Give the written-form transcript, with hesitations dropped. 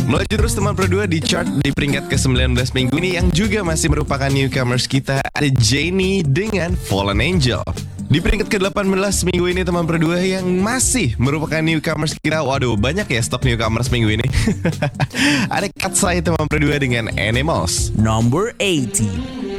Melaju terus teman Pro 2 di chart di peringkat ke-19 minggu ini yang juga masih merupakan newcomers kita, ada Jennie dengan Fallen Angel. Di peringkat ke-18 minggu ini teman Pro 2 yang masih merupakan newcomers kita. Waduh, banyak ya stok newcomers minggu ini. Ada Katsai teman Pro 2 dengan Animals. Number 80.